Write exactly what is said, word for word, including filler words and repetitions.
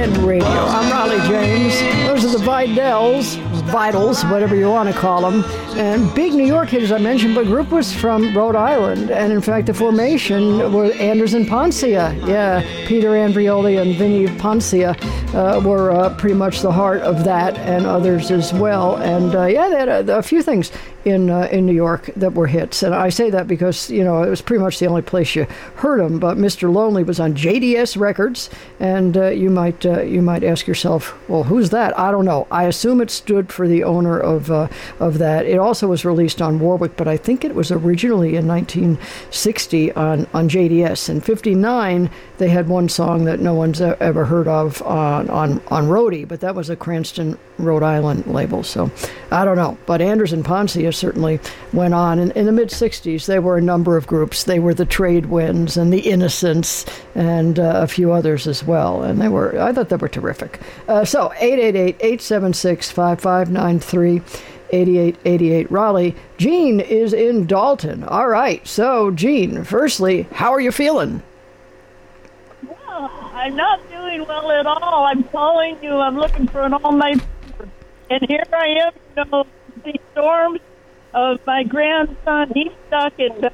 Talking Radio. I'm Raleigh James. Those are the Vidals, Vitals, whatever you want to call them. And big New York hit, as I mentioned, but the group was from Rhode Island. And in fact, the formation were Anders and Poncia. Yeah, Peter Andrioli and Vinnie Poncia uh, were uh, pretty much the heart of that, and others as well. And uh, yeah, they had a, a few things in uh, in New York that were hits. And I say that because, you know, it was pretty much the only place you heard them. But Mister Lonely was on J D S Records, and uh, you might uh, you might ask yourself, well, who's that? I don't know. I assume it stood for the owner of uh, of that. It also was released on Warwick, but I think it was originally in nineteen sixty on, on J D S. In fifty-nine, they had one song that no one's ever heard of on, on, on Roadie, but that was a Cranston, Rhode Island label. So I don't know. But Anders and Poncia certainly went on. In, in the mid-sixties, there were a number of groups. They were the Trade Winds and the Innocents and uh, a few others as well. And they were, I thought they were terrific. Uh, so eight eight eight, eight seven six, five five nine three. eighty-eight eighty-eight Raleigh. Gene is in Dalton. All right. So, Gene, firstly, how are you feeling? Well, I'm not doing well at all. I'm calling you. I'm looking for an all-night. And here I am, you know, the storms of my grandson. He's stuck in